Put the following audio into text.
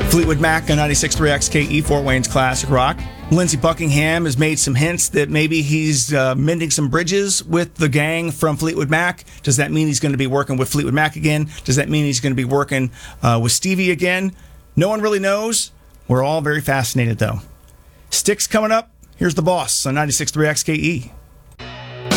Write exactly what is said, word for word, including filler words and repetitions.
Fleetwood Mac on ninety-six point three X K E, Fort Wayne's Classic Rock. Lindsey Buckingham has made some hints that maybe he's uh, mending some bridges with the gang from Fleetwood Mac. Does that mean he's going to be working with Fleetwood Mac again? Does that mean he's going to be working uh, with Stevie again? No one really knows. We're all very fascinated, though. Styx coming up. Here's the boss on ninety-six point three X K E.